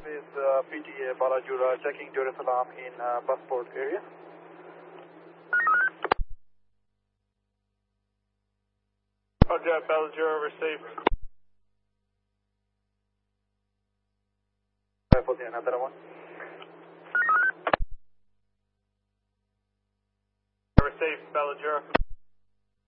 with PTA Balajura checking Jerusalem in Busport area. Roger, Balajura received. For the another one. Received, Balajura.